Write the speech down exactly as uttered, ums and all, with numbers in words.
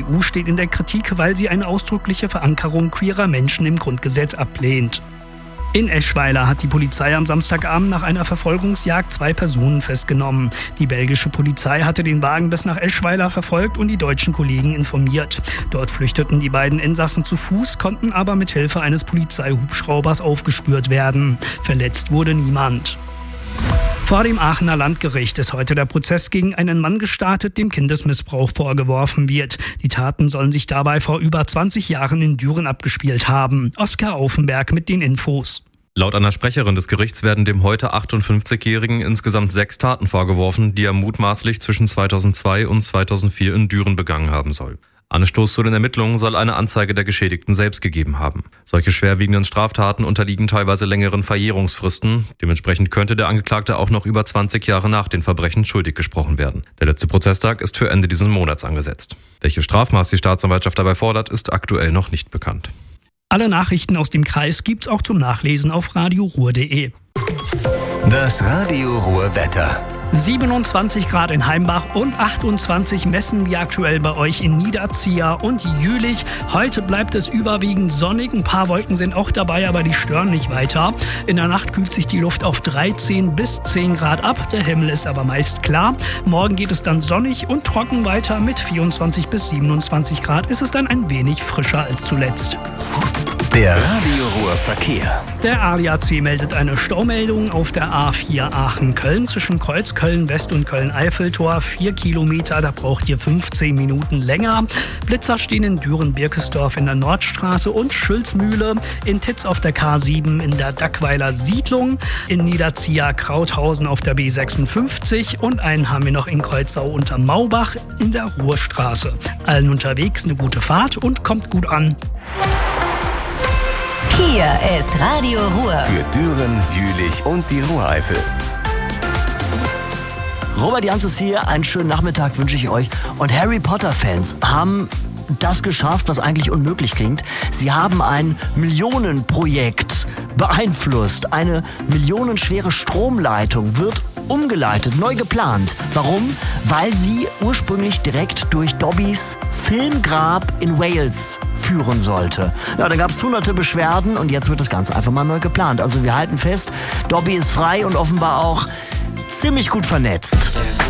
C D U steht in der Kritik, weil sie eine ausdrückliche Verankerung queerer Menschen im Grundgesetz ablehnt. In Eschweiler hat die Polizei am Samstagabend nach einer Verfolgungsjagd zwei Personen festgenommen. Die belgische Polizei hatte den Wagen bis nach Eschweiler verfolgt und die deutschen Kollegen informiert. Dort flüchteten die beiden Insassen zu Fuß, konnten aber mit Hilfe eines Polizeihubschraubers aufgespürt werden. Verletzt wurde niemand. Vor dem Aachener Landgericht ist heute der Prozess gegen einen Mann gestartet, dem Kindesmissbrauch vorgeworfen wird. Die Taten sollen sich dabei vor über zwanzig Jahren in Düren abgespielt haben. Oskar Aufenberg mit den Infos. Laut einer Sprecherin des Gerichts werden dem heute achtundfünfzigjährigen insgesamt sechs Taten vorgeworfen, die er mutmaßlich zwischen zweitausendzwei und zweitausendvier in Düren begangen haben soll. Anstoß zu den Ermittlungen soll eine Anzeige der Geschädigten selbst gegeben haben. Solche schwerwiegenden Straftaten unterliegen teilweise längeren Verjährungsfristen. Dementsprechend könnte der Angeklagte auch noch über zwanzig Jahre nach den Verbrechen schuldig gesprochen werden. Der letzte Prozesstag ist für Ende dieses Monats angesetzt. Welches Strafmaß die Staatsanwaltschaft dabei fordert, ist aktuell noch nicht bekannt. Alle Nachrichten aus dem Kreis gibt's auch zum Nachlesen auf radio ruhr punkt de. Das Radio Ruhr Wetter. siebenundzwanzig Grad in Heimbach und achtundzwanzig messen wir aktuell bei euch in Niederzia und Jülich. Heute bleibt es überwiegend sonnig. Ein paar Wolken sind auch dabei, aber die stören nicht weiter. In der Nacht kühlt sich die Luft auf dreizehn bis zehn Grad ab. Der Himmel ist aber meist klar. Morgen geht es dann sonnig und trocken weiter. Mit vierundzwanzig bis siebenundzwanzig Grad ist es dann ein wenig frischer als zuletzt. Der Radio Ruhr Verkehr. Der A D A C meldet eine Staumeldung auf der A vier Aachen-Köln zwischen Kreuzköln-West und Köln-Eiffeltor. Vier Kilometer, da braucht ihr fünfzehn Minuten länger. Blitzer stehen in Düren-Birkesdorf in der Nordstraße und Schülzmühle. In Titz auf der K sieben in der Dackweiler Siedlung. In Niederzia-Krauthausen auf der B sechsundfünfzig. Und einen haben wir noch in Kreuzau unter Maubach in der Ruhrstraße. Allen unterwegs eine gute Fahrt und kommt gut an. Hier ist Radio Ruhr. Für Düren, Jülich und die Ruhreifel. Robert Jans ist hier. Einen schönen Nachmittag wünsche ich euch. Und Harry Potter-Fans haben das geschafft, was eigentlich unmöglich klingt. Sie haben ein Millionenprojekt beeinflusst. Eine millionenschwere Stromleitung wird umgeleitet, neu geplant. Warum? Weil sie ursprünglich direkt durch Dobbys Filmgrab in Wales führen sollte. Ja, da gab es hunderte Beschwerden und jetzt wird das Ganze einfach mal neu geplant. Also wir halten fest, Dobby ist frei und offenbar auch ziemlich gut vernetzt.